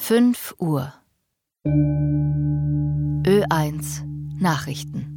5 Uhr. Ö1 Nachrichten.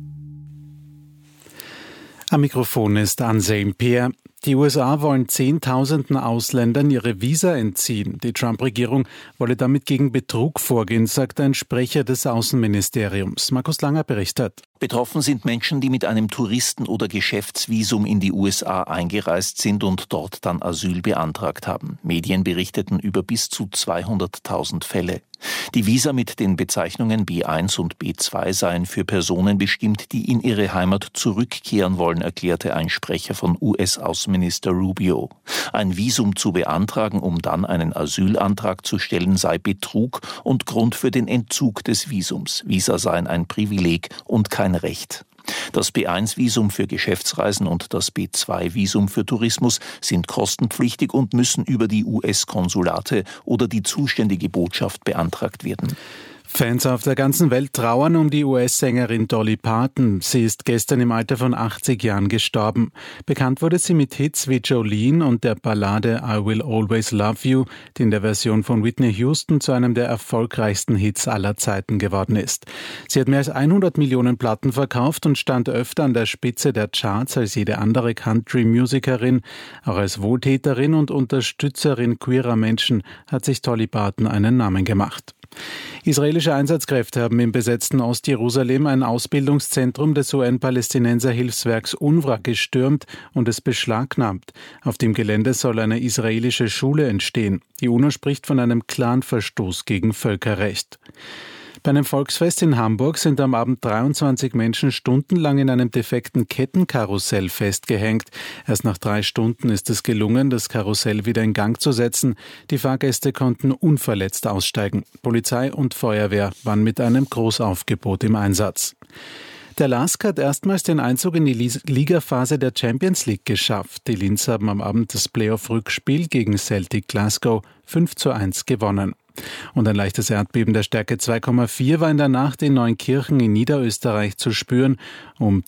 Am Mikrofon ist Anselm Peer. Die USA wollen Zehntausenden Ausländern ihre Visa entziehen. Die Trump-Regierung wolle damit gegen Betrug vorgehen, sagt ein Sprecher des Außenministeriums. Markus Langer berichtet. Betroffen sind Menschen, die mit einem Touristen- oder Geschäftsvisum in die USA eingereist sind und dort dann Asyl beantragt haben. Medien berichteten über bis zu 200.000 Fälle. Die Visa mit den Bezeichnungen B1 und B2 seien für Personen bestimmt, die in ihre Heimat zurückkehren wollen, erklärte ein Sprecher von US-Außenminister Rubio. Ein Visum zu beantragen, um dann einen Asylantrag zu stellen, sei Betrug und Grund für den Entzug des Visums. Visa seien ein Privileg und kein Recht. Das B1-Visum für Geschäftsreisen und das B2-Visum für Tourismus sind kostenpflichtig und müssen über die US-Konsulate oder die zuständige Botschaft beantragt werden. Fans auf der ganzen Welt trauern um die US-Sängerin Dolly Parton. Sie ist gestern im Alter von 80 Jahren gestorben. Bekannt wurde sie mit Hits wie Jolene und der Ballade I Will Always Love You, die in der Version von Whitney Houston zu einem der erfolgreichsten Hits aller Zeiten geworden ist. Sie hat mehr als 100 Millionen Platten verkauft und stand öfter an der Spitze der Charts als jede andere Country-Musikerin. Auch als Wohltäterin und Unterstützerin queerer Menschen hat sich Dolly Parton einen Namen gemacht. Israelische Einsatzkräfte haben im besetzten Ostjerusalem ein Ausbildungszentrum des UN-Palästinenser-Hilfswerks UNRWA gestürmt und es beschlagnahmt. Auf dem Gelände soll eine israelische Schule entstehen. Die UNO spricht von einem klaren Verstoß gegen Völkerrecht. Bei einem Volksfest in Hamburg sind am Abend 23 Menschen stundenlang in einem defekten Kettenkarussell festgehängt. Erst nach 3 Stunden ist es gelungen, das Karussell wieder in Gang zu setzen. Die Fahrgäste konnten unverletzt aussteigen. Polizei und Feuerwehr waren mit einem Großaufgebot im Einsatz. Der LASK hat erstmals den Einzug in die Ligaphase der Champions League geschafft. Die Linz haben am Abend das Playoff-Rückspiel gegen Celtic Glasgow 5:1 gewonnen. Und ein leichtes Erdbeben der Stärke 2,4 war in der Nacht in Neunkirchen in Niederösterreich zu spüren. Um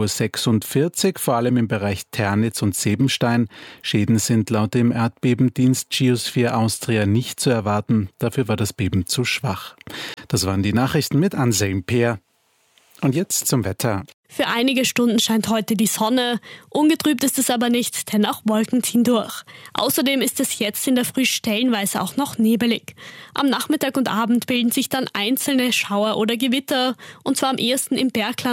2:46 Uhr, vor allem im Bereich Ternitz und Sebenstein. Schäden sind laut dem Erdbebendienst Geosphere Austria nicht zu erwarten. Dafür war das Beben zu schwach. Das waren die Nachrichten mit Anselm Peer. Und jetzt zum Wetter. Für einige Stunden scheint heute die Sonne. Ungetrübt ist es aber nicht, denn auch Wolken ziehen durch. Außerdem ist es jetzt in der Früh stellenweise auch noch nebelig. Am Nachmittag und Abend bilden sich dann einzelne Schauer oder Gewitter, und zwar am ehesten im Bergland